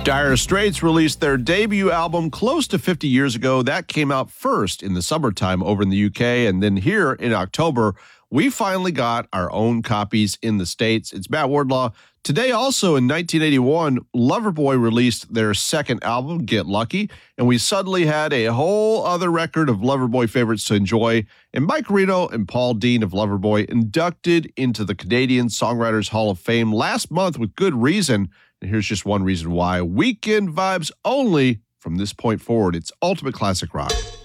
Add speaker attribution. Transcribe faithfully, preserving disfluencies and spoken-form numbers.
Speaker 1: Dire Straits released their debut album close to fifty years ago. That came out first in the summertime over in the U K, and then here in October, we finally got our own copies in the States. It's Matt Wardlaw. Today, also in nineteen eighty-one, Loverboy released their second album, Get Lucky, and we suddenly had a whole other record of Loverboy favorites to enjoy, and Mike Reno and Paul Dean of Loverboy inducted into the Canadian Songwriters Hall of Fame last month with good reason. And here's just one reason why. Weekend vibes only from this point forward. It's ultimate classic rock.